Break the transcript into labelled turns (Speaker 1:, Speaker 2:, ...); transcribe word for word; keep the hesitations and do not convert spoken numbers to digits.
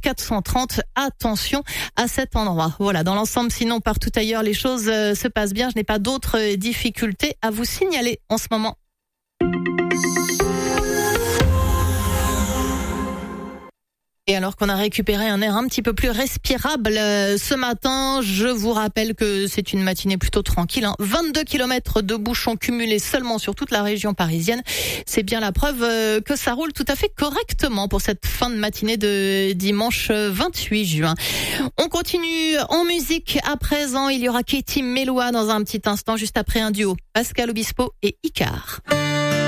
Speaker 1: quatre cent trente. Attention à cet endroit. Voilà, dans l'ensemble, sinon partout ailleurs, les choses euh, se passent bien. Je n'ai pas d'autres euh, difficultés à vous signaler en ce moment. Et alors qu'on a récupéré un air un petit peu plus respirable euh, ce matin, je vous rappelle que c'est une matinée plutôt tranquille. Hein. vingt-deux kilomètres de bouchons cumulés seulement sur toute la région parisienne. C'est bien la preuve euh, que ça roule tout à fait correctement pour cette fin de matinée de dimanche vingt-huit juin. On continue en musique à présent. Il y aura Katie Melua dans un petit instant, juste après un duo. Pascal Obispo et Icar.